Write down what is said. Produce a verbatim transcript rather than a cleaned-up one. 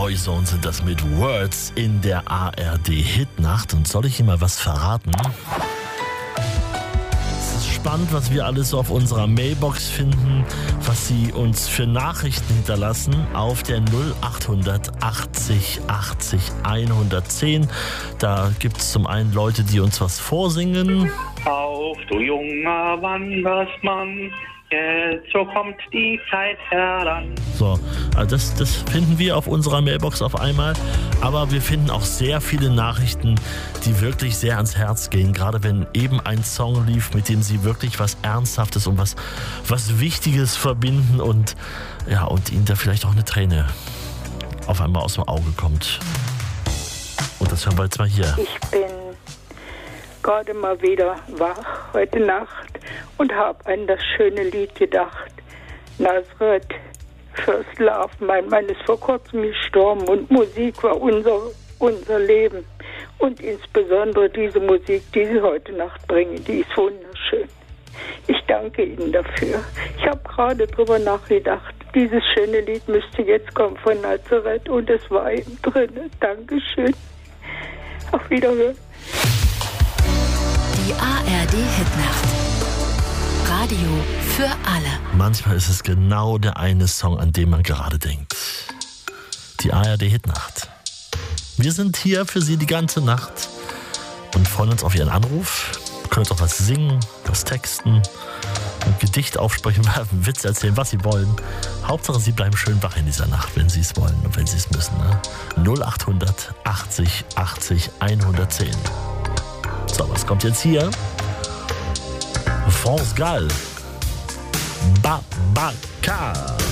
Boyzone sind das mit Words in der A R D-Hitnacht. Und soll ich Ihnen mal was verraten? Es ist spannend, was wir alles so auf unserer Mailbox finden, was Sie uns für Nachrichten hinterlassen auf der null achthundert achtzig achtzig hundertzehn. Da gibt es zum einen Leute, die uns was vorsingen. Auf, du junger Wandersmann, jetzt so kommt die Zeit heran. So, also das, das finden wir auf unserer Mailbox auf einmal. Aber wir finden auch sehr viele Nachrichten, die wirklich sehr ans Herz gehen. Gerade wenn eben ein Song lief, mit dem sie wirklich was Ernsthaftes und was, was Wichtiges verbinden und, ja, und ihnen da vielleicht auch eine Träne auf einmal aus dem Auge kommt. Und das hören wir jetzt mal hier. Ich bin gerade mal wieder wach heute Nacht und habe an das schöne Lied gedacht. Nazareth, First Love. Mein Mann ist vor kurzem gestorben und Musik war unser, unser Leben. Und insbesondere diese Musik, die Sie heute Nacht bringen, die ist wunderschön. Ich danke Ihnen dafür. Ich habe gerade drüber nachgedacht. Dieses schöne Lied müsste jetzt kommen von Nazareth und es war eben drin. Dankeschön. Auf Wiederhören. Die A R D-Hitnacht. Radio für alle. Manchmal ist es genau der eine Song, an den man gerade denkt. Die A R D-Hitnacht. Wir sind hier für Sie die ganze Nacht und freuen uns auf Ihren Anruf. Ihr könnt auch was singen, was texten, ein Gedicht aufsprechen, einen Witz erzählen, was Sie wollen. Hauptsache, Sie bleiben schön wach in dieser Nacht, wenn Sie es wollen und wenn Sie es müssen. Ne? null achthundert achtzig achtzig hundertzehn. So, was kommt jetzt hier? France Gall. Babaka.